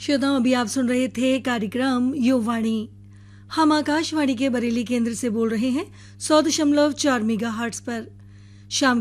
श्रोताओं, अभी आप सुन रहे थे कार्यक्रम युववाणी। हम आकाशवाणी के बरेली केंद्र से बोल रहे हैं 100.4 मेगाहर्ट्ज पर। शाम